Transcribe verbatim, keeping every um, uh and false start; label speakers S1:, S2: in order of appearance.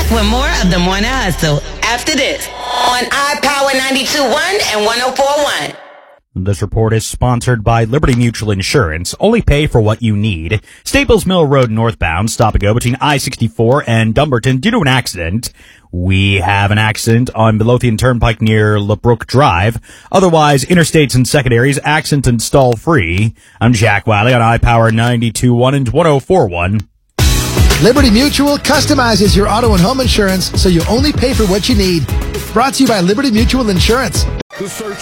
S1: back with more of the Morning Hustle after this on iPower ninety-two point one and one oh four point one.
S2: This report is sponsored by Liberty Mutual Insurance. Only pay for what you need. Staples Mill Road northbound, stop and go between I sixty-four and Dumbarton due to an accident. We have an accident on Midlothian Turnpike near LeBrook Drive. Otherwise, interstates and secondaries, accident and stall free. I'm Jack Wiley on iPower ninety-two point one and one oh four point one.
S3: Liberty Mutual customizes your auto and home insurance so you only pay for what you need. Brought to you by Liberty Mutual Insurance.